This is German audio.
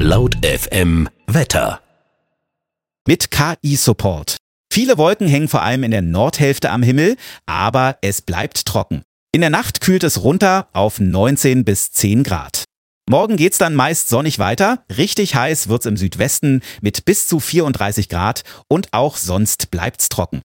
Laut FM Wetter. Mit KI-Support. Viele Wolken hängen vor allem in der Nordhälfte am Himmel, aber es bleibt trocken. In der Nacht kühlt es runter auf 19 bis 10 Grad. Morgen geht's dann meist sonnig weiter. Richtig heiß wird's im Südwesten mit bis zu 34 Grad und auch sonst bleibt's trocken.